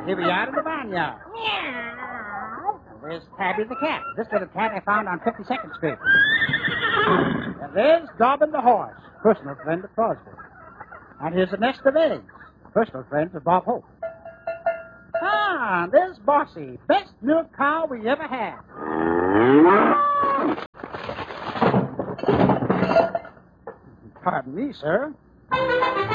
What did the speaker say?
Here we are in the barnyard. Meow. And there's Tabby the cat. This little cat I found on 52nd Street. And there's Dobbin the horse, personal friend of Crosby. And here's a nest of eggs, personal friend of Bob Hope. Ah, and there's Bossy, best milk cow we ever had. Pardon me, sir.